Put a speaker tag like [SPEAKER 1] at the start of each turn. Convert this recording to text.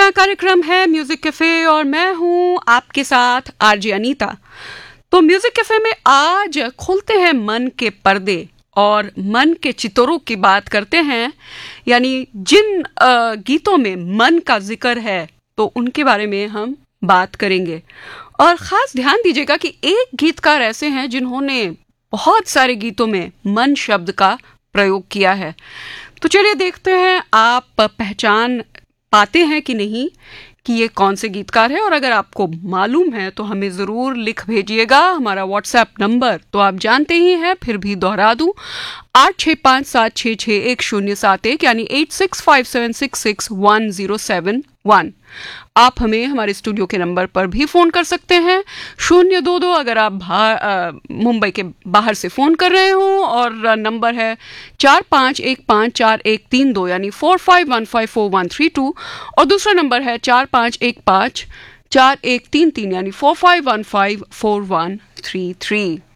[SPEAKER 1] यह कार्यक्रम है म्यूजिक कैफे और मैं हूं आपके साथ आरजे अनीता। तो म्यूजिक कैफे में आज खोलते हैं मन के पर्दे और मन के चितोरों की बात करते हैं, यानी जिन गीतों में मन का जिक्र है तो उनके बारे में हम बात करेंगे। और ख़ास ध्यान दीजिएगा कि एक गीतकार ऐसे हैं जिन्होंने बहुत सारे गीतों में मन शब्द का प्रयोग किया है। तो चलिए देखते हैं आप पहचान पाते हैं कि नहीं कि ये कौन से गीतकार है, और अगर आपको मालूम है तो हमें ज़रूर लिख भेजिएगा। हमारा व्हाट्सएप नंबर तो आप जानते ही हैं, फिर भी दोहरा दूं, 8657661071 यानी 8657661071। आप हमें हमारे स्टूडियो के नंबर पर भी फ़ोन कर सकते हैं 022 अगर आप मुंबई के बाहर से फ़ोन कर रहे हो, और नंबर है 45154132 यानी 45154132, और दूसरा नंबर है 45154133 यानी 45154133।